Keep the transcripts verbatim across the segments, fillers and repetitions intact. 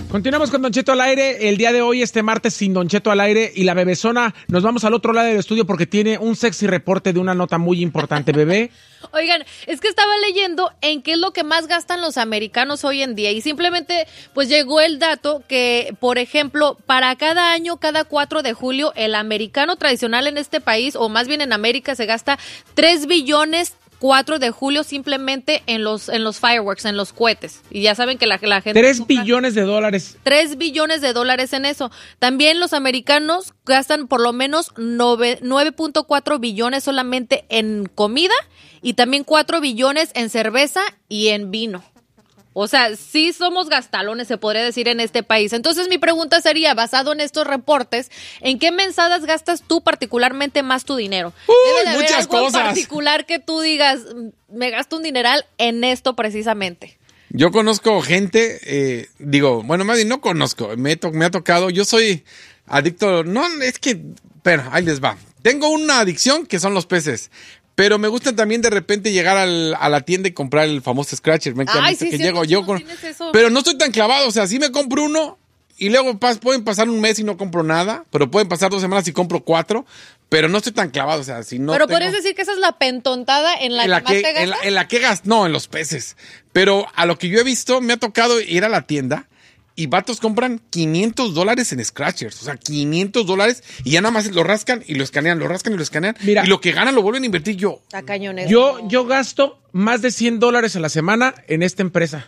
Continuamos con Don Cheto al aire, el día de hoy, este martes sin Don Cheto al aire, y la bebezona, nos vamos al otro lado del estudio porque tiene un sexy reporte de una nota muy importante, bebé. Oigan, es que estaba leyendo en qué es lo que más gastan los americanos hoy en día y simplemente pues llegó el dato que, por ejemplo, para cada año, cada cuatro de julio, el americano tradicional en este país, o más bien en América, se gasta tres billones cuatro de julio simplemente en los en los fireworks, en los cohetes. Y ya saben que la, la gente... Tres billones de dólares. Tres billones de dólares en eso. También los americanos gastan por lo menos nueve punto cuatro billones solamente en comida y también cuatro billones en cerveza y en vino. O sea, sí somos gastalones, se podría decir, en este país. Entonces, mi pregunta sería, basado en estos reportes, ¿en qué mensadas gastas tú particularmente más tu dinero? Uh, Debe de haber muchas algo cosas. en particular que tú digas, me gasto un dineral en esto precisamente. Yo conozco gente, eh, digo, bueno, más bien no conozco, me, to- me ha tocado, yo soy adicto, no, es que, pero ahí les va. Tengo una adicción que son los peces. Pero me gusta también de repente llegar al, a la tienda y comprar el famoso Scratcher. Me Ay, sí, que cierto, llego tú yo no con... tienes eso. Pero no estoy tan clavado, o sea, sí me compro uno y luego pas, pueden pasar un mes y no compro nada, pero pueden pasar dos semanas y compro cuatro, pero no estoy tan clavado, o sea, si no Pero tengo- podrías decir que esa es la pentontada en la, en la que más que, te gastas. en la, en la que gas, no, en los peces. Pero a lo que yo he visto, me ha tocado ir a la tienda y vatos compran quinientos dólares en Scratchers. O sea, quinientos dólares y ya nada más lo rascan y lo escanean, lo rascan y lo escanean. Mira. Y lo que ganan lo vuelven a invertir yo. Está cañón eso. Yo, yo gasto más de cien dólares a la semana en esta empresa.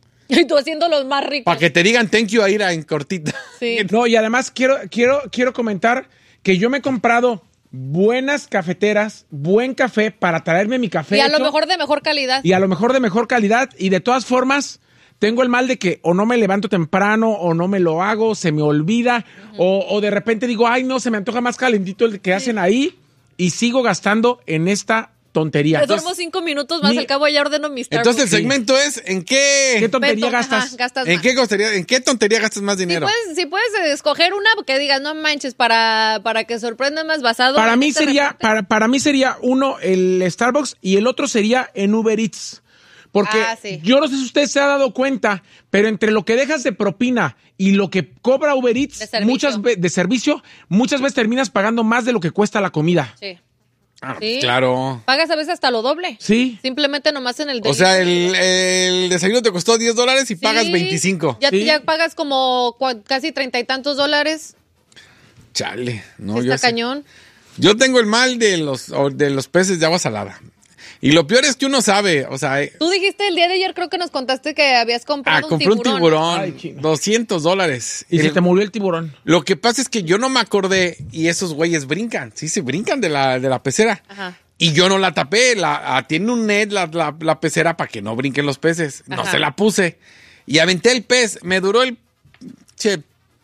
Y tú haciendo los más ricos. Para que te digan thank you a ir a en cortita. Sí. No, y además quiero, quiero, quiero comentar que yo me he comprado buenas cafeteras, buen café para traerme mi café Y a lo hecho, mejor de mejor calidad. y a lo mejor de mejor calidad, y de todas formas tengo el mal de que o no me levanto temprano o no me lo hago, se me olvida, uh-huh. o, o de repente digo, ay no, se me antoja más calentito el que sí. hacen ahí, y sigo gastando en esta tontería. Me duermo cinco minutos más, mi, al cabo ya ordeno mis Starbucks. Entonces el segmento sí. es ¿en qué, ¿Qué tontería Beto, gastas? Ajá, gastas ¿En más. qué tontería, en qué tontería gastas más dinero? Si puedes, si puedes escoger una que digas, no manches, para, para que sorprendan más basado. Para en mí este sería, reporte. para, para mí sería uno el Starbucks y el otro sería en Uber Eats. Porque Ah, sí. yo no sé si usted se ha dado cuenta, pero entre lo que dejas de propina y lo que cobra Uber Eats De servicio. muchas ve- de servicio, muchas veces terminas pagando más de lo que cuesta la comida. Sí. Ah, Sí. claro. Pagas a veces hasta lo doble. Sí. Simplemente nomás en el O sea, delivery. el, el desayuno te costó diez dólares y Sí. pagas veinticinco. Ya, Sí. ya pagas como cua- casi treinta y tantos dólares. Chale. No, Sí, yo está sé. cañón. Yo tengo el mal de los, de los peces de agua salada. Y lo peor es que uno sabe, o sea, Tú dijiste el día de ayer, creo que nos contaste que habías comprado ah, un compré tiburón. un tiburón, Ay, chino. doscientos dólares. Y El- se te murió el tiburón. Lo que pasa es que yo no me acordé y esos güeyes brincan, sí, se brincan de la, de la pecera. Ajá. Y yo no la tapé, la, ah, tiene un net la, la, la pecera para que no brinquen los peces. No Ajá. se la puse. Y aventé el pez, me duró el... Che,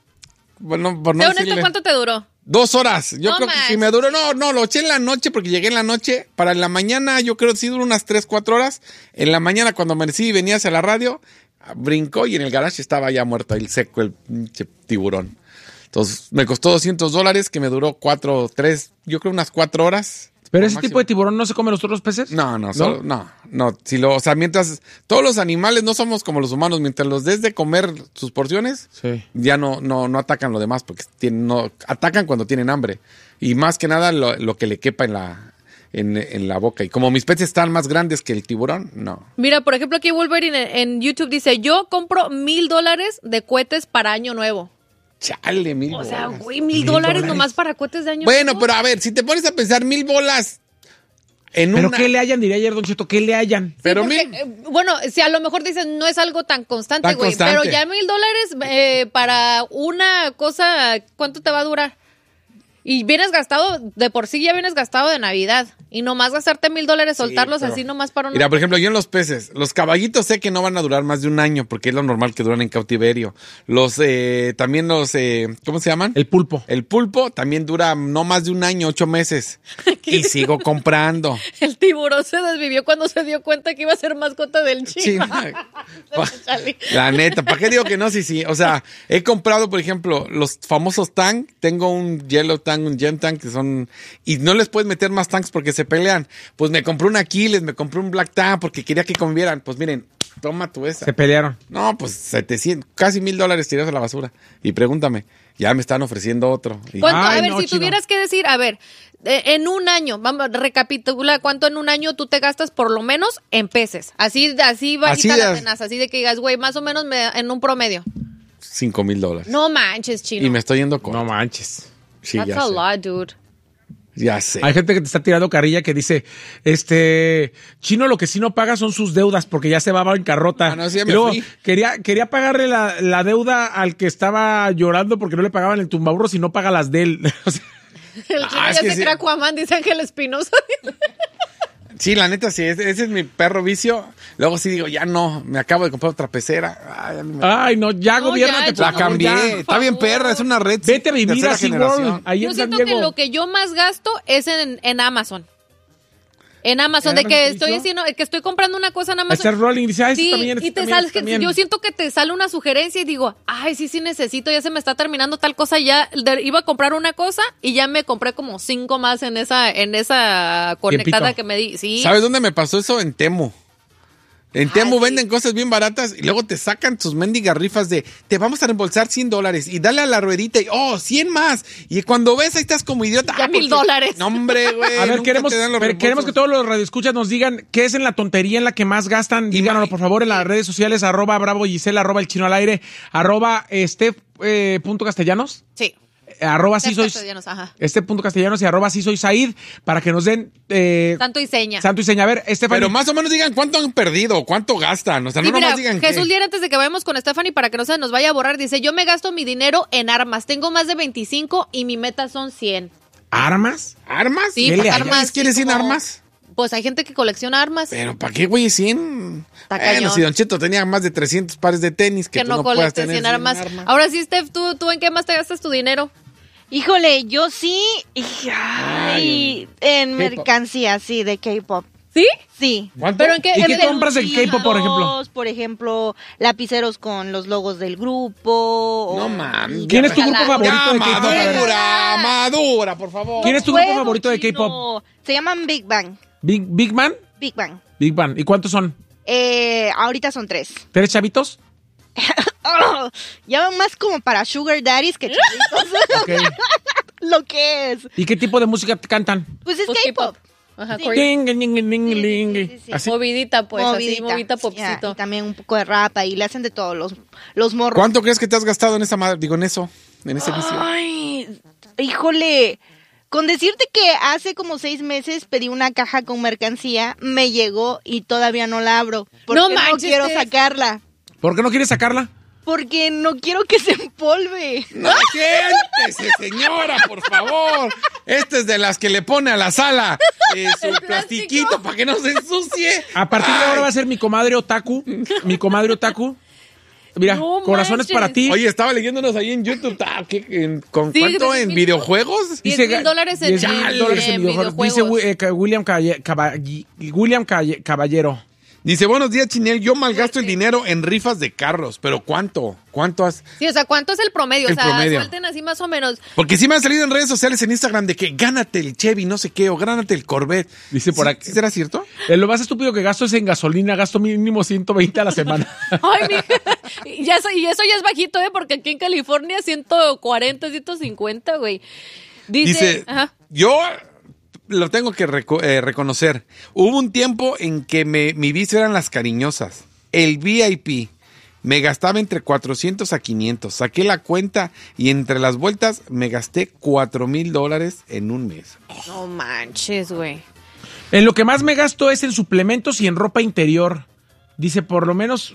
bueno, por no Sé honesto, decirle- ¿cuánto te duró? Dos horas. Yo No creo que si manches. me duró, no, no, lo eché en la noche porque llegué en la noche. Para en la mañana, yo creo que sí duró unas tres, cuatro horas. En la mañana, cuando amanecí y venía hacia la radio, brincó y en el garage estaba ya muerto el seco, el pinche tiburón. Entonces, me costó doscientos dólares, que me duró cuatro, tres, yo creo unas cuatro horas. Pero Por ese máximo. tipo de tiburón no se come los otros peces. No, no, solo- no, no, si lo, o sea, mientras todos los animales no somos como los humanos, mientras los des de comer sus porciones, Sí. ya no, no, no atacan lo demás, porque tienen, no, atacan cuando tienen hambre. Y más que nada lo, lo que le quepa en la, en, en la boca. Y como mis peces están más grandes que el tiburón, no. Mira, por ejemplo, aquí Wolverine en, en YouTube dice, yo compro mil dólares de cohetes para Año Nuevo. Chale, mil O sea, bolas. güey, mil Mil dólares dólares. nomás para cohetes de Año Bueno, Nuevo. pero a ver, si te pones a pensar mil bolas en Pero una... ¿qué le hayan, diría ayer Don Cheto? ¿Qué le hayan? Pero Porque, mil... eh, bueno, si a lo mejor dicen no es algo tan constante, Tan güey, constante. pero ya mil dólares eh, para una cosa, ¿cuánto te va a durar? Y vienes gastado, de por sí ya vienes gastado de Navidad. Y nomás gastarte mil dólares, soltarlos pero- así nomás para una... Mira, por ejemplo, yo en los peces, los caballitos sé que no van a durar más de un año, porque es lo normal que duran en cautiverio. Los, eh, también los, eh, ¿cómo se llaman? El pulpo. El pulpo también dura no más de un año, ocho meses. Y sigo comprando. El tiburón se desvivió cuando se dio cuenta que iba a ser mascota del Sí. chino. Pa- La neta, ¿para qué digo que no? Sí, sí. O sea, he comprado, por ejemplo, los famosos Tang. Tengo un Yellow Tang, un Gem Tang, que son... Y no les puedes meter más tanks porque se pelean. Pues me compré un Aquiles, me compré un Black Tang porque quería que convivieran. Pues miren, toma tú esa. Se pelearon. No, pues setecientos, casi mil dólares tirados a la basura. Y pregúntame, ya me están ofreciendo otro. Y- ¿Cuánto? Ay, a ver, no, si chino. tuvieras que decir, a ver, eh, en un año, vamos, recapitula cuánto en un año tú te gastas por lo menos en peces. Así, así bajita Así la es. tenaza, así de que digas, güey, más o menos me- en un promedio. Cinco mil dólares. No manches, chino. Y me estoy yendo con. No manches. Sí, That's ya a sé. lot, dude. Ya sé. Hay gente que te está tirando carrilla que dice, este, Chino lo que sí no paga son sus deudas porque ya se va a bancarrota. Ah, no, sí, ya Y me luego fui. quería, quería pagarle la, la deuda al que estaba llorando porque no le pagaban el tumbaburro si no paga las de él. O sea, El Ah, chino es ya que se sí. cree Aquaman, dice Ángel Espinosa. Sí, la neta, sí, ese, ese es mi perro vicio. Luego sí digo, ya no, me acabo de comprar otra pecera. Ay, a mí me- ay, no, ya No, gobiérnate. ya, por la no, favor, cambié. ya. Está bien favor. perra, es una red. Vete a vivir tercera a SeaWorld, generación. ahí Yo en San siento que Diego. lo que yo más gasto es en, en Amazon. En Amazon, ¿En de que Amazon estoy Servicio? haciendo, que estoy comprando una cosa en Amazon. Estás rolling, dice, ay, esto Sí, también, y esto te también, sale, esto también. yo siento que te sale una sugerencia y digo, ay, sí, sí necesito, ya se me está terminando tal cosa, ya de- iba a comprar una cosa y ya me compré como cinco más en esa, en esa conectada Tiempito. que me di. Sí. ¿Sabes dónde me pasó eso? En Temu. En Ah, Temu sí. venden cosas bien baratas y luego te sacan tus mendigas rifas de te vamos a reembolsar cien dólares y dale a la ruedita y oh, cien más. Y cuando ves ahí estás como idiota. Ya ah, mil porque- dólares. No, hombre, güey. A ver, nunca queremos, te dan los pero queremos que reembolsos. todos los radioescuchas nos digan qué es en la tontería en la que más gastan. Díganoslo, por favor, en las redes sociales, arroba Bravo Gisela, arroba El Chino al Aire, arroba este eh, punto castellanos, Sí. eh, arroba sí Steph soy, Castellanos, ajá. este punto castellanos y arroba sí soy Said, para que nos den eh, Santo y seña. santo y seña. A ver, Stephanie. Pero más o menos digan cuánto han perdido, cuánto gastan. O sea, Sí, no mira, nomás digan Jesús qué. Lier, antes de que vayamos con Stephanie, para que no se nos vaya a borrar, dice, yo me gasto mi dinero en armas. Tengo más de veinticinco y mi meta son cien. ¿Armas? ¿Armas? Sí, ¿Qué pues le armas. ¿Armas? ¿Quieres sí, cien como- armas? Pues hay gente que colecciona armas. Pero ¿para qué, güey, cien? Está Bueno, cañón. si Don Cheto tenía más de trescientos pares de tenis que, que tú no, no puedas colectes tener sin cien armas. Ahora sí, Steph, ¿tú, ¿tú en qué más te gastas tu dinero? Híjole, yo sí. y- Ay, en mercancía, sí, de K-pop. ¿Sí? Sí. ¿Cuánto? ¿Pero en qué? ¿Y qué en el- compras de K-pop, por ejemplo? Peluchitos, Por ejemplo, lapiceros con los logos del grupo. No o- mames. ¿Quién es tu grupo Ya, favorito Ya, de K-pop? A ver, madura, madura, por favor. ¿Quién es tu Puedo, grupo favorito de chino. K-pop? Se llaman Big Bang. Big, Big Man. Big Bang. Big Bang. ¿Y cuántos son? Eh, ahorita son tres. ¿Tres chavitos? Oh, ya van más como para Sugar Daddies que chavitos. Ok. Lo que es. ¿Y qué tipo de música cantan? Pues es Pues K-pop. Ajá, Sí. Corey. Ting, ling, ling, ling, Sí, sí, ling. sí, sí, sí. Así. Movidita, pues, así, Movidita. movita Ya, popcito. y también un poco de rap y le hacen de todos los, los morros. ¿Cuánto crees que te has gastado en esa madre? Digo, en eso, en ese vicio. Ay, híjole. Con decirte que hace como seis meses pedí una caja con mercancía, me llegó y todavía no la abro. Porque No no, manches, quiero Steph. sacarla. ¿Por qué no quieres sacarla? Porque no quiero que se empolve. No, siéntese, señora, por favor. Este es de las que le pone a la sala eh, su El plástico. plastiquito para que no se ensucie. A partir de Ay. ahora va a ser mi comadre Otaku. Mi comadre Otaku. Mira, No corazones manches. para ti. Oye, estaba leyéndonos ahí en YouTube. ah, ¿qué- en- ¿Con Sí, cuánto de- en mil- videojuegos? diez mil dólares en- diez mil en- dólares en en videojuegos. Dice videojuegos. eh, que William, Calle- Caballi- William Calle- Caballero. Dice, buenos días, Chinel. Yo malgasto el dinero en rifas de carros. ¿Pero cuánto? ¿Cuánto has...? Sí, o sea, ¿cuánto es el promedio? El o sea, promedio. suelten así más o menos. Porque sí me han salido en redes sociales, en Instagram, de que gánate el Chevy, no sé qué, o gánate el Corvette. Dice por ¿Sí- aquí. ¿sí será cierto? Eh, lo más estúpido que gasto es en gasolina. Gasto mínimo ciento veinte a la semana. Ay, mija. Y, ya, eso- y eso ya es bajito, ¿eh? Porque aquí en California ciento cuarenta, ciento cincuenta, güey. Dice, Dice, ajá. yo lo tengo que reco- eh, reconocer. Hubo un tiempo en que me, mi vicio eran las cariñosas. El V I P. Me gastaba entre cuatrocientos a quinientos. Saqué la cuenta y entre las vueltas me gasté cuatro mil dólares en un mes. No manches, güey. En lo que más me gasto es en suplementos y en ropa interior. Dice, por lo menos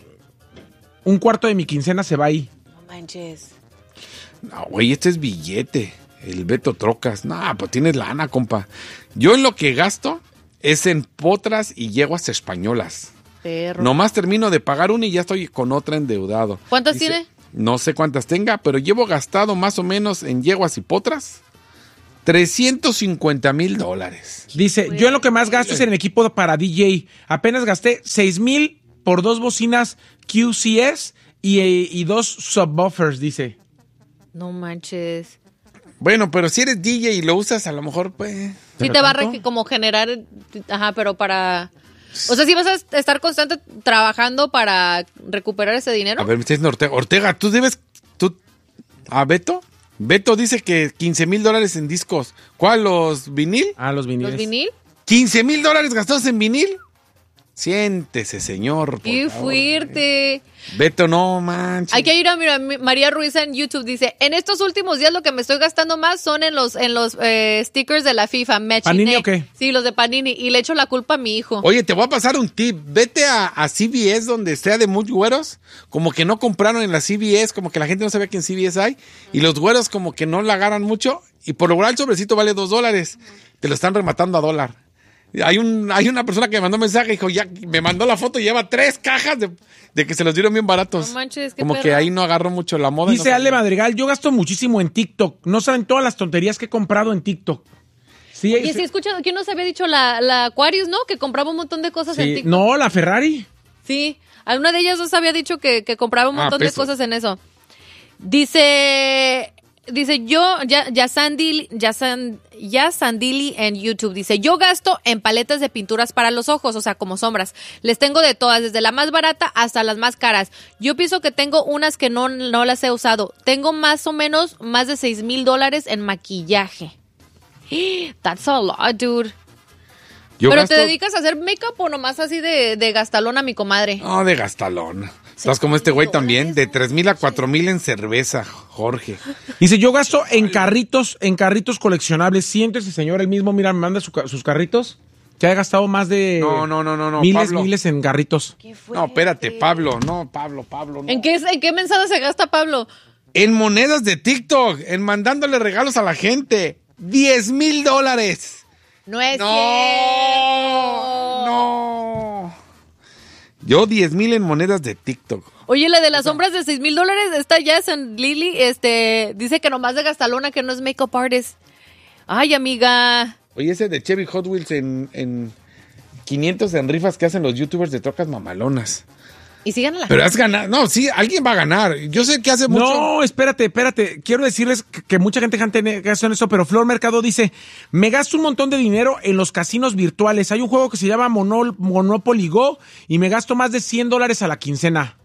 un cuarto de mi quincena se va ahí. No manches. No, güey, este es billete. El Beto Trocas. No, pues tienes lana, compa. Yo en lo que gasto es en potras y yeguas españolas. Perro. Nomás termino de pagar una y ya estoy con otra endeudado. ¿Cuántas Dice, tiene? No sé cuántas tenga, pero llevo gastado más o menos en yeguas y potras trescientos cincuenta mil dólares. Dice, yo en lo que más gasto es en equipo para D J. Apenas gasté seis mil por dos bocinas Q C S y, y dos subwoofers, dice. No manches. Bueno, pero si eres D J y lo usas, a lo mejor, pues... Sí ¿Pero te va a tanto? re- como generar, ajá, pero para... O sea, ¿sí vas a estar constante trabajando para recuperar ese dinero? A ver, me está diciendo Ortega. Ortega, ¿tú debes... tú ¿A Beto? Beto dice que quince mil dólares en discos. ¿Cuál, los vinil? Ah, los viniles. ¿Los vinil? ¿quince mil dólares gastados en vinil? Siéntese, señor. por ¡Qué favor. fuerte! Beto, no manches. Hay que ir a mira, María Ruiz en YouTube. Dice, en estos últimos días lo que me estoy gastando más son en los en los eh, stickers de la FIFA. Me ¿Panini chiné. o qué? Sí, los de Panini. Y le echo la culpa a mi hijo. Oye, te voy a pasar un tip. Vete a, a C V S donde sea de muchos güeros. Como que no compraron en la C V S, como que la gente no sabía que en C V S hay. Y los güeros como que no la agarran mucho. Y por lo general el sobrecito vale dos dólares. Te lo están rematando a dólar. Hay un hay una persona que me mandó un mensaje y dijo, ya me mandó la foto y lleva tres cajas de, de que se los dieron bien baratos. No manches, qué como perro. que ahí no agarró mucho la moda. y Dice no Ale sabía. Madrigal, yo gasto muchísimo en TikTok. No saben todas las tonterías que he comprado en TikTok. Sí, Oye, sí, sí, escucha, ¿quién nos había dicho? La, la Aquarius, ¿no? Que compraba un montón de cosas en sí. TikTok. No, la Ferrari. Sí, alguna de ellas nos había dicho que, que compraba un Ah, montón de peso. cosas en eso. Dice, dice yo, ya, ya Sandili, ya San, ya Sandili en YouTube. Dice, yo gasto en paletas de pinturas para los ojos, o sea, como sombras. Les tengo de todas, desde la más barata hasta las más caras. Yo pienso que tengo unas que no, no las he usado. Tengo más o menos más de seis mil dólares en maquillaje. That's a lot, dude. Yo ¿Pero gasto- te dedicas a hacer make-up o nomás así de, de gastalón a mi comadre? No, de gastalón. Estás como este güey también, de tres mil a cuatro mil en cerveza, Jorge. Dice, yo gasto en carritos, en carritos coleccionables. Siéntese, señor, el mismo, mira, me manda su ca- sus carritos. Que ha gastado más de No, no, no, no, no, miles, Pablo. miles en carritos. No, espérate, Pablo, no, Pablo, Pablo, no. ¿En qué, ¿En qué mensada se gasta Pablo? En monedas de TikTok, en mandándole regalos a la gente. diez mil dólares. No es No, cierto. no. Yo diez mil en monedas de TikTok. Oye, la de las sombras de seis mil dólares, esta ya es en Lily, este, dice que nomás de gastalona, que no es make-up artist. Ay, amiga. Oye, ese de Chevy Hot Wheels en, en quinientos en rifas que hacen los youtubers de trocas mamalonas. Y sigan a la Pero gente. has ganado. No, sí, alguien va a ganar. Yo sé que hace mucho. No, espérate, espérate. Quiero decirles que, que mucha gente gasta en eso, pero Flor Mercado dice, me gasto un montón de dinero en los casinos virtuales. Hay un juego que se llama Monol- Monopoly Go y me gasto más de cien dólares a la quincena.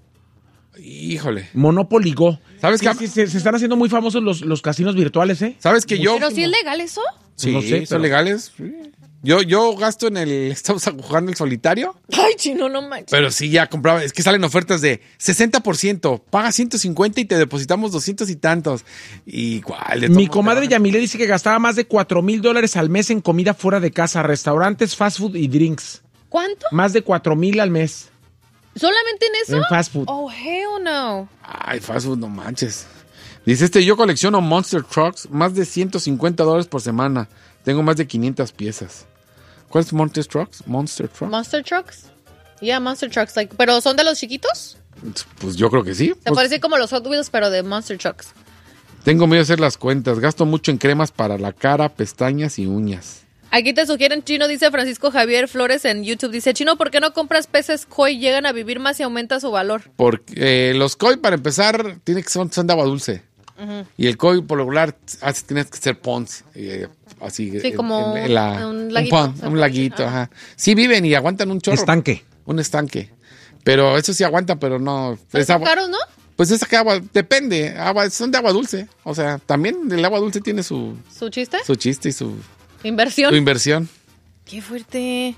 Híjole. Monopoly Go. ¿Sabes Sí, qué? sí, se, se están haciendo muy famosos los, los casinos virtuales, ¿eh? ¿Sabes que yo? ¿Pero si es legal eso? Sí, No sé, son pero- legales. Sí. Yo, yo gasto en el. Estamos jugando el solitario. Ay, chino, no manches. Pero sí, ya compraba. Es que salen ofertas de sesenta por ciento. Paga ciento cincuenta y te depositamos doscientos y tantos. Y igual. de Mi todos comadre modos, Yamile dice que gastaba más de cuatro mil dólares al mes en comida fuera de casa, restaurantes, fast food y drinks. ¿Cuánto? Más de cuatro mil al mes ¿Solamente en eso? en fast food. Oh, hell no. Ay, fast food, no manches. Dice este, yo colecciono Monster Trucks, más de ciento cincuenta dólares por semana. Tengo más de quinientas piezas. ¿Cuál es Monster Trucks? Monster Trucks. ¿Monster Trucks? Yeah, Monster Trucks. Like, ¿pero son de los chiquitos? Pues yo creo que sí. Se Pues, parece como los Hot Wheels, pero de Monster Trucks. tengo miedo de hacer las cuentas. Gasto mucho en cremas para la cara, pestañas y uñas. Aquí te sugieren, Chino, dice Francisco Javier Flores en YouTube. Dice, Chino, ¿por qué no compras peces koi? Llegan a vivir más y aumenta su valor. Porque eh, los koi, para empezar, tiene que son, son de agua dulce. Y el koi, por lo regular, hace, tienes que ser ponds. eh, así, Sí, en- como en- en la- un laguito. pond, un laguito, ajá. Sí viven y aguantan un chorro. Estanque. Un estanque. Pero eso sí aguanta, pero no. Pero es son agua- caros, ¿no? Pues esa que agua, depende. Agua, son de agua dulce. O sea, también el agua dulce tiene su, ¿Su chiste? su chiste y su, ¿Inversión? su inversión. Qué fuerte.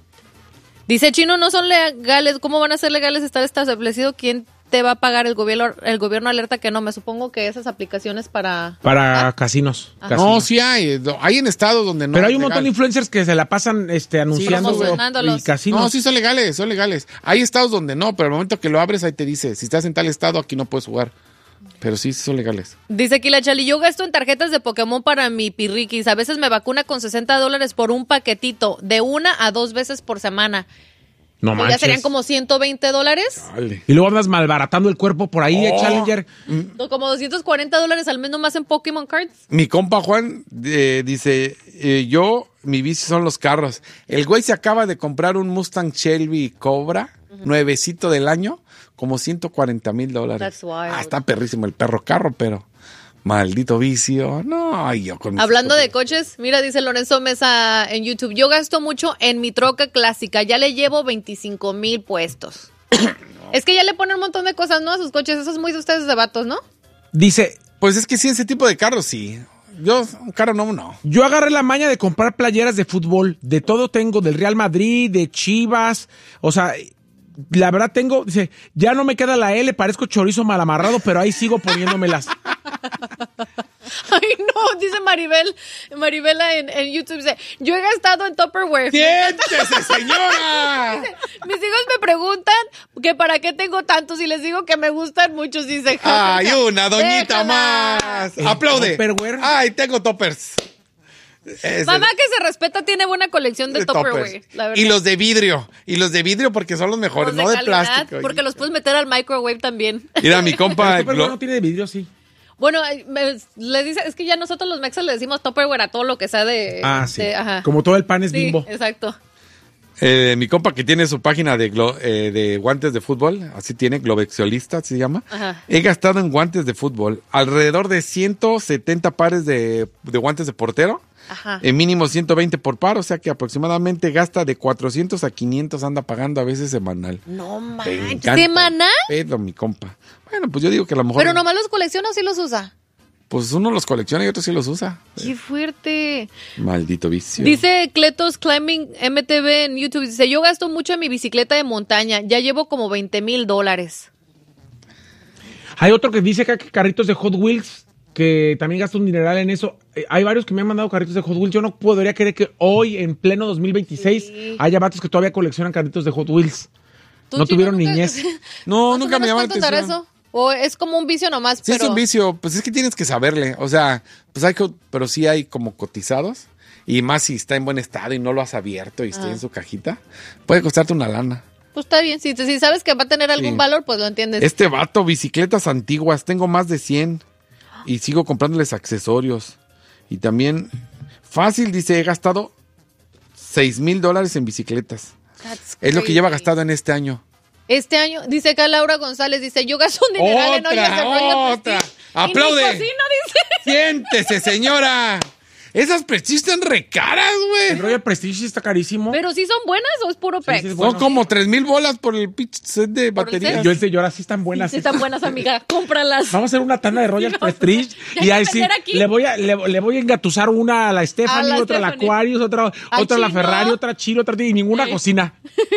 Dice, Chino, no son legales. ¿Cómo van a ser legales estar establecido? ¿Quién te va a pagar? El gobierno el gobierno alerta que no. Me supongo que esas aplicaciones para... Para Ah. casinos. Ah. casinos. No, sí hay. Hay en estados donde no. Pero hay es un montón de legal. influencers que se la pasan este, anunciando promocionándolos. y casinos. No, sí son legales, son legales. Hay estados donde no, pero al momento que lo abres ahí te dice, si estás en tal estado aquí no puedes jugar. Pero sí, sí son legales. Dice aquí la Chali, yo gasto en tarjetas de Pokémon para mi pirriquis. A veces me vacuna con sesenta dólares por un paquetito, de una a dos veces por semana. No Pues manches. ya serían como ciento veinte dólares. Dale. Y luego andas malbaratando el cuerpo por ahí, eh, Oh. Challenger. O como doscientos cuarenta dólares al mes nomás en Pokémon Cards. Mi compa Juan eh, dice, eh, yo, mi bici son los carros. El güey se acaba de comprar un Mustang Shelby Cobra, nuevecito del año, como ciento cuarenta mil dólares. That's wild. Ah, está perrísimo el perro carro, pero Maldito vicio. No, ay, yo con mis Hablando de coches. coches, mira, dice Lorenzo Mesa en YouTube, yo gasto mucho en mi troca clásica, ya le llevo veinticinco mil puestos. Es que ya le ponen un montón de cosas, ¿no? A sus coches, eso es muy de ustedes de vatos, ¿no? Dice, Pues es que sí, ese tipo de carros sí. Yo, un carro no, no. yo agarré la maña de comprar playeras de fútbol. De todo tengo, del Real Madrid, de Chivas. O sea, la verdad tengo, dice, ya no me queda la L, parezco chorizo mal amarrado, pero ahí sigo poniéndomelas. Ay, no, dice Maribel, Maribela en, en YouTube, dice, yo he gastado en Tupperware. ¡Siéntese, señora! Mis hijos me preguntan que para qué tengo tantos y les digo que me gustan muchos, dice. ¡Ay, una doñita Déjala. más! ¿El ¡Aplaude! Tupperware? ¡Ay, tengo toppers! Ese- Mamá que se respeta tiene buena colección de de Tupperware, toppers. la verdad. Y los de vidrio. Y los de vidrio porque son los mejores, Los no de calidad, plástico. porque los puedes meter al microwave también. Mira, mi Pero compa... el Tupperware Glo- no tiene de vidrio, sí. Bueno, eh, me- le dice, es que ya nosotros los mexas le decimos Tupperware a todo lo que sea de... Ah, sí. de- ajá. Como todo el pan es Sí, Bimbo. exacto. Eh, mi compa que tiene su página de, glo- eh, de guantes de fútbol, así tiene, Globexolista se llama. Ajá. He gastado en guantes de fútbol alrededor de ciento setenta pares de, de guantes de portero. Ajá. En mínimo ciento veinte por par, o sea que aproximadamente gasta de cuatrocientos a quinientos, anda pagando a veces semanal. No Me manches. encanta ¿Semanal? el pedo, mi compa. Bueno, pues yo digo que a lo mejor... Pero nomás los colecciona o sí los usa. Pues uno los colecciona y otro sí los usa. Qué fuerte. Maldito vicio. Dice Cletos Climbing M T V en YouTube, dice, yo gasto mucho en mi bicicleta de montaña, ya llevo como veinte mil dólares. Hay otro que dice acá que carritos de Hot Wheels, que también gasta un dineral en eso. Eh, hay varios que me han mandado carritos de Hot Wheels. Yo no podría creer que hoy, en pleno dos mil veintiséis, Sí. haya vatos que todavía coleccionan carritos de Hot Wheels. ¿Tú, No Chino, tuvieron nunca- niñez. No, más o nunca me menos llamó la cuánto andará atención. eso? ¿O es como un vicio nomás? Sí, pero... es un vicio, pues es que tienes que saberle, o sea, pues hay, co- pero sí hay como cotizados, y más si está en buen estado y no lo has abierto y está Ah. en su cajita, puede costarte una lana. Pues está bien, si, si sabes que va a tener algún Sí. valor, pues lo entiendes. Este vato, bicicletas antiguas, tengo más de cien, y sigo comprándoles accesorios, y también, fácil, dice, he gastado seis mil dólares en bicicletas, That's es lo que crazy. lleva gastado en este año. Este año, dice acá Laura González, dice, yo gasto un dineral en ollas de Royal otra. Prestige y ¡Aplaude! ni cocino, dice. Siéntese, señora. Esas Prestige están re caras, El güey. Royal Prestige está carísimo. Pero sí son buenas o es puro pex. sí es Son bueno. como tres mil bolas por el pinche set de Por el baterías. set. Yo el señor así están buenas. Sí están buenas, amiga, cómpralas. Vamos a hacer una tanda de Royal Sí, Prestige ya y hay ahí que sí vender aquí. le voy a le, le voy a engatusar una a la Stephanie, A la otra a la Stephanie. Aquarius, otra Al otra a la Chino. Ferrari, otra a Chino, otra y ninguna Sí. cocina.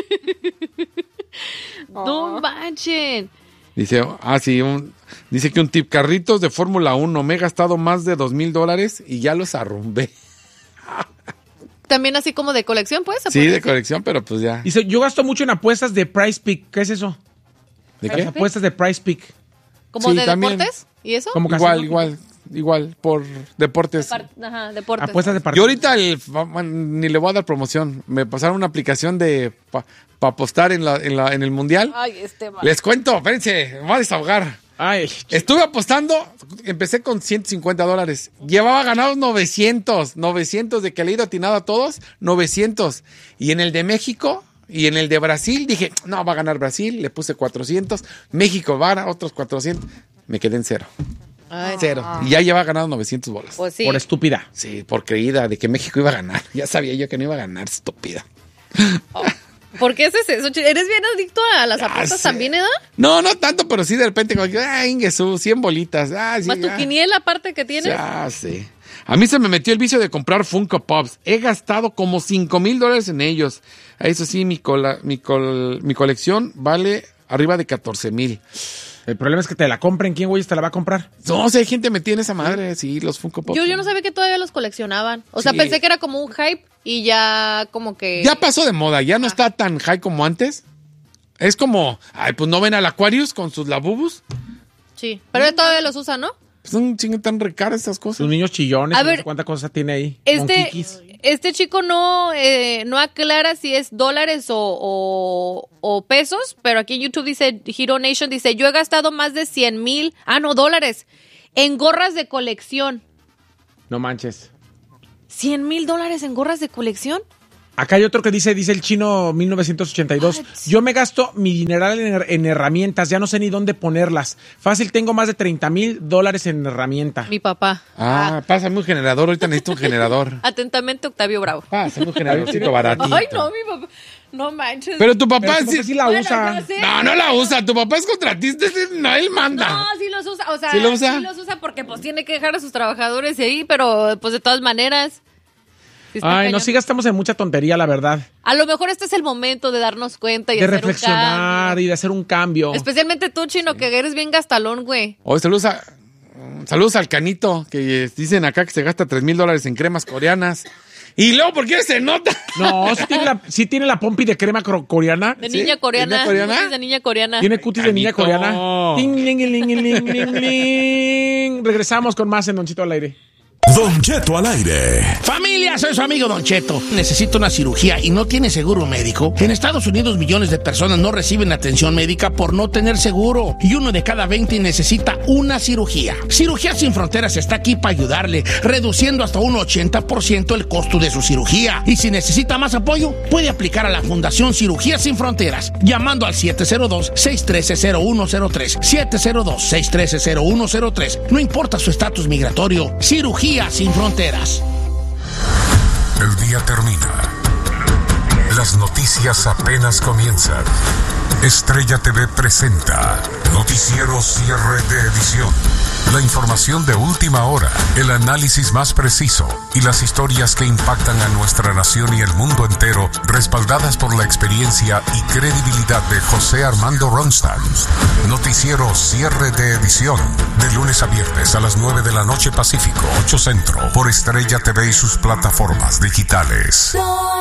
No manchen. Dice, ah, sí, un- dice que un tip, carritos de Fórmula uno, me he gastado más de dos mil dólares y ya los arrumbé. También así como de colección, pues. ¿se Sí, puede de decir? colección, pero pues ya. Dice, yo gasto mucho en apuestas de Price Pick. ¿Qué es eso? ¿De Las qué? apuestas de Price Pick. ¿Como Sí, de también. deportes? ¿Y eso? Como Igual, casino. igual, igual, por deportes. Par- Ajá, deportes. Apuestas de Yo partido. ahorita el- ni le voy a dar promoción. Me pasaron una aplicación de para apostar en, la, en, la, en el mundial. Ay, este va. Les cuento, espérense, me voy a desahogar. Ay, Estuve apostando, empecé con ciento cincuenta dólares. Llevaba ganados novecientos, novecientos de que le he ido atinado a todos, novecientos. Y en el de México y en el de Brasil dije, no, va a ganar Brasil, le puse cuatrocientos. México va a ganar otros cuatrocientos. Me quedé en cero, Ay, cero. Y ya lleva ganado novecientos bolas. Pues sí. por estúpida. Sí, por creída de que México iba a ganar. Ya sabía yo que no iba a ganar, estúpida. ¿Por qué haces eso? ¿Eres bien adicto a las Ya apuestas sé. también, Eda? No, no tanto, pero sí de repente como que, ah, Ingesu, cien bolitas. Ah, sí, Más tu ya. quiniela aparte que tienes. Ya sé. A mí se me metió el vicio de comprar Funko Pops. He gastado como cinco mil dólares en ellos. Eso sí, mi, cola, mi, col- mi colección vale arriba de catorce mil. El problema es que te la compren. ¿Quién, güey, te la va a comprar? No, si hay gente metida en esa madre, sí, los Funko Pops. Yo, yo no sabía que todavía los coleccionaban. O sea, Sí. pensé que era como un hype y ya como que... Ya pasó de moda, ya no está tan high como antes. Es como, ay, pues no ven al Aquarius con sus labubus. Sí, pero él todavía los usa, ¿no? Pues son chingue tan re caras esas cosas. Sus niños chillones. A y no ver, sé cuánta cosa tiene ahí. Este, Monquiquis. este chico no, eh, no aclara si es dólares o, o, o pesos, pero aquí en YouTube dice, Hero Nation dice, yo he gastado más de cien mil, ah, no, dólares, en gorras de colección. No manches. ¿cien mil dólares en gorras de colección? Acá hay otro que dice, dice el chino mil novecientos ochenta y dos, yo me gasto mi dineral en, her- en herramientas, ya no sé ni dónde ponerlas. Fácil, tengo más de treinta mil dólares en herramienta. Mi papá. Ah, pásame un generador. Ahorita necesito un generador. Atentamente, Octavio Bravo. Pásame un generadorcito baratito. Ay, no, mi papá. No manches. Pero tu papá, Pero tu sí, papá sí la Bueno, usa. yo sé. No, no la usa. Tu papá es contratista. ese- No, él manda. No, sí los usa, o sea, ¿Sí lo usa? los usa porque pues tiene que dejar a sus trabajadores ahí, pero pues de todas maneras. Sí está Ay, no, cañón. sí gastamos en mucha tontería, la verdad. A lo mejor este es el momento de darnos cuenta y De hacer reflexionar un cambio. y de hacer un cambio. Especialmente tú, Chino, que eres bien gastalón, güey. Oye, saludos, a- saludos al Canito, que dicen acá que se gasta tres mil dólares en cremas coreanas. Y luego, ¿por qué se nota? No, sí tiene la, sí tiene la pompi de crema cro- coreana. De ¿Sí? niña coreana. ¿Niña coreana? Cutis de niña coreana. Tiene cutis de niña Canito. coreana. Ting, ling, ling, ling, ling, ling, ling. Regresamos con más en Don Chito al aire. Don Cheto al aire. Familia, soy su amigo Don Cheto. Necesito una cirugía y no tiene seguro médico. En Estados Unidos millones de personas no reciben atención médica por no tener seguro. Y uno de cada veinte necesita una cirugía. Cirugía Sin Fronteras está aquí para ayudarle, reduciendo hasta un ochenta por ciento el costo de su cirugía. Y si necesita más apoyo, puede aplicar a la Fundación Cirugía Sin Fronteras, llamando al siete cero dos, seis uno tres, cero uno cero tres. siete cero dos, seis uno tres, cero uno cero tres. No importa su estatus migratorio. Cirugía Sin Fronteras. El día termina. Las noticias apenas comienzan. Estrella T V presenta Noticiero Cierre de Edición. La información de última hora, el análisis más preciso y las historias que impactan a nuestra nación y el mundo entero, respaldadas por la experiencia y credibilidad de José Armando Ronstadt. Noticiero Cierre de Edición, de lunes a viernes a las nueve de la noche Pacífico, ocho Centro, por Estrella T V y sus plataformas digitales.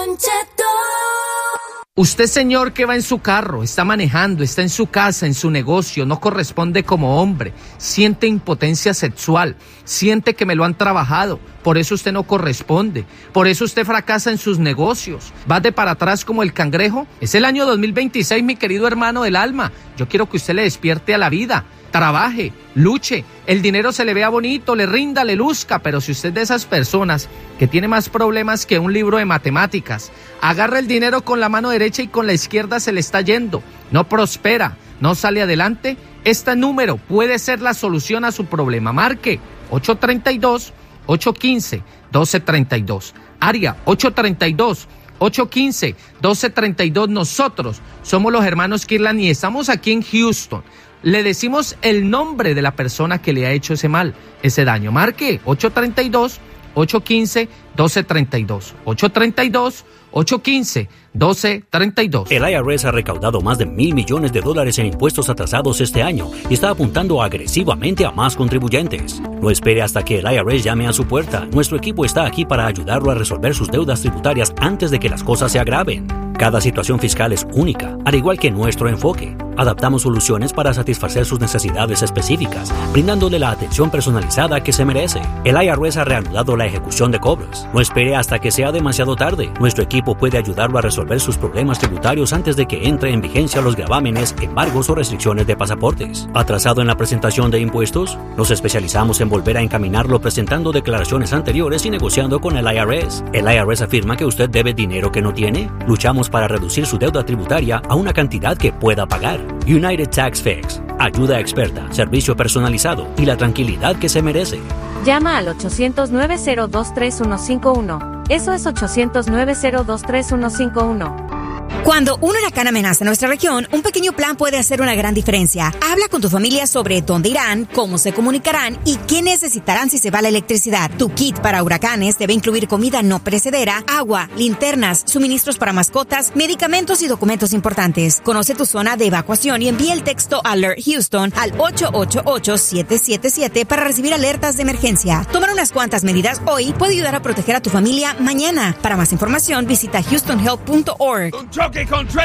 Usted, señor, que va en su carro, está manejando, está en su casa, en su negocio, no corresponde como hombre, siente impotencia sexual, siente que me lo han trabajado, por eso usted no corresponde, por eso usted fracasa en sus negocios, va de para atrás como el cangrejo. Es el año dos mil veintiséis, mi querido hermano del alma, yo quiero que usted le despierte a la vida. Trabaje, luche, el dinero se le vea bonito, le rinda, le luzca, pero si usted es de esas personas que tiene más problemas que un libro de matemáticas, agarra el dinero con la mano derecha y con la izquierda se le está yendo, no prospera, no sale adelante, este número puede ser la solución a su problema. Marque ocho tres dos, ocho uno cinco, uno dos tres dos, área ocho tres dos, ocho uno cinco, uno dos tres dos. Nosotros somos los hermanos Kirlan y estamos aquí en Houston. Le decimos el nombre de la persona que le ha hecho ese mal, ese daño. Marque ocho tres dos, ocho uno cinco, uno dos tres dos. ocho tres dos, ocho uno cinco, uno dos tres dos. El I R S ha recaudado más de mil millones de dólares en impuestos atrasados este año y está apuntando agresivamente a más contribuyentes. No espere hasta que el I R S llame a su puerta. Nuestro equipo está aquí para ayudarlo a resolver sus deudas tributarias antes de que las cosas se agraven. Cada situación fiscal es única, al igual que nuestro enfoque. Adaptamos soluciones para satisfacer sus necesidades específicas, brindándole la atención personalizada que se merece. El I R S ha reanudado la ejecución de cobros. No espere hasta que sea demasiado tarde. Nuestro equipo puede ayudarlo a resolver sus problemas tributarios antes de que entre en vigencia los gravámenes, embargos o restricciones de pasaportes. ¿Atrasado en la presentación de impuestos? Nos especializamos en volver a encaminarlo presentando declaraciones anteriores y negociando con el I R S. ¿El I R S afirma que usted debe dinero que no tiene? Luchamos para reducir su deuda tributaria a una cantidad que pueda pagar. United Tax Fix. Ayuda experta, servicio personalizado y la tranquilidad que se merece. Llama al ochocientos, nueve cero dos, tres uno cinco uno. Eso es ochocientos, nueve cero dos, tres uno cinco uno. Cuando un huracán amenaza nuestra región, un pequeño plan puede hacer una gran diferencia. Habla con tu familia sobre dónde irán, cómo se comunicarán y qué necesitarán si se va la electricidad. Tu kit para huracanes debe incluir comida no perecedera, agua, linternas, suministros para mascotas, medicamentos y documentos importantes. Conoce tu zona de evacuación y envía el texto Alert Houston al ocho ocho ocho, siete siete siete para recibir alertas de emergencia. Tomar unas cuantas medidas hoy puede ayudar a proteger a tu familia mañana. Para más información, visita houston help punto org. Choque con